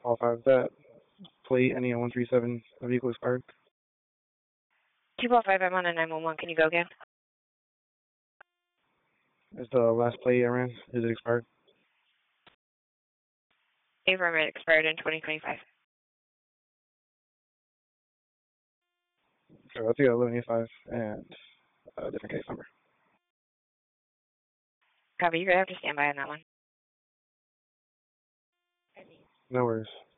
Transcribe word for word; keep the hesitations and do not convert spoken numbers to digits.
All five. That plate ending in one three seven, the vehicle expired. two four five, I'm on a nine one one. Can you go again? Is the last plate I ran, is it expired? Affirmative, expired in twenty twenty-five. So I'll take eleven eighty-five and a different case number. Copy, you're going to have to stand by on that one. No worries.